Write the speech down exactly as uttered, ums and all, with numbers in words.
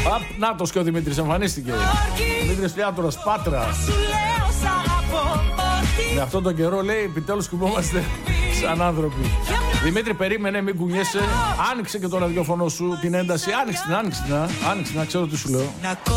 Απ, νάτος και ο Δημήτρης εμφανίστηκε. Δημήτρης Πιάτορας, Πάτρα. Με αυτόν τον καιρό λέει επιτέλους κουμπόμαστε σαν άνθρωποι. Δημήτρη, περίμενε, μην κουνιέσαι. Άνοιξε και το ραδιόφωνο σου την ένταση. Άνοιξε την, άνοιξε την, άνοιξε την, ξέρω τι σου λέω.